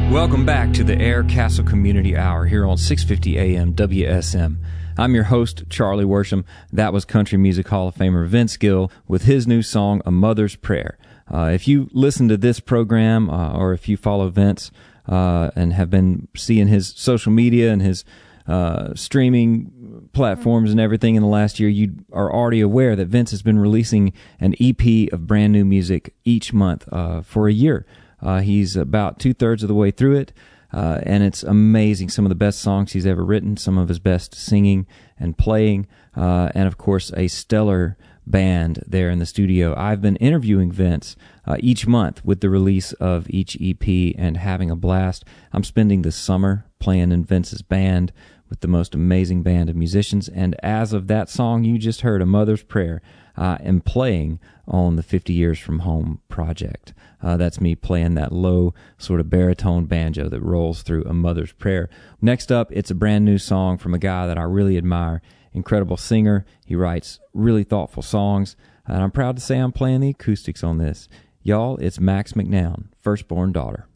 Welcome back to the Air Castle Community Hour here on 650 AM WSM. I'm your host, Charlie Worsham. That was Country Music Hall of Famer Vince Gill with his new song, A Mother's Prayer. If you listen to this program or if you follow Vince and have been seeing his social media and his streaming platforms and everything in the last year, you are already aware that Vince has been releasing an EP of brand new music each month for a year. He's about 2/3 of the way through it, and it's amazing. Some of the best songs he's ever written, some of his best singing and playing, and of course a stellar band there in the studio. I've been interviewing Vince each month with the release of each EP and having a blast. I'm spending the summer playing in Vince's band with the most amazing band of musicians, and as of that song you just heard, A Mother's Prayer, I am playing on the 50 Years from Home project. That's me playing that low sort of baritone banjo that rolls through A Mother's Prayer. Next up, it's a brand new song from a guy that I really admire. Incredible singer. He writes really thoughtful songs, and I'm proud to say I'm playing the acoustics on this. Y'all, it's Max McNown, Firstborn Daughter.